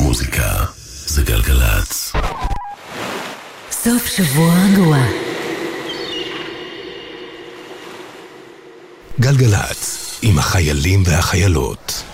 מוזיקה זה גלגלצ. סוף שבוע רגוע. גלגלצ עם החיילים והחיילות.